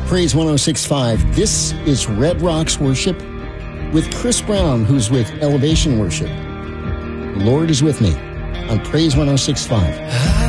Praise 106.5. This is Red Rocks Worship with Chris Brown, who's with Elevation Worship. The Lord is with me on Praise 106.5.